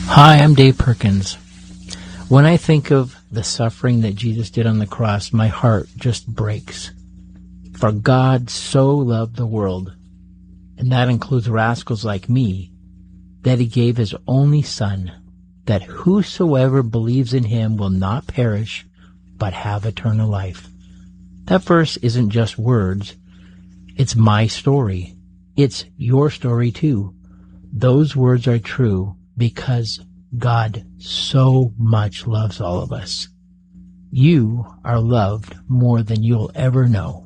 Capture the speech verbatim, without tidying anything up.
Hi, I'm Dave Perkins. When I think of the suffering that Jesus did on the cross, my heart just breaks. For God so loved the world, and that includes rascals like me, that he gave his only Son, that whosoever believes in him will not perish, but have eternal life. That verse isn't just words. It's my story. It's your story too. Those words are true because God so much loves all of us. You are loved more than you'll ever know.